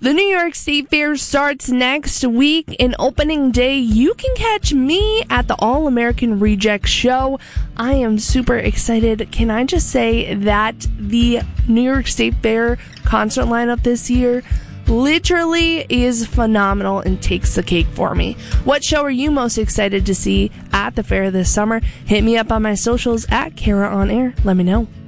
The New York State Fair starts next week. In opening day, you can catch me at the All-American Rejects show. I am super excited. Can I just say that the New York State Fair concert lineup this year literally is phenomenal and takes the cake for me. What show are you most excited to see at the fair this summer? Hit me up on my socials at Kara On Air. Let me know.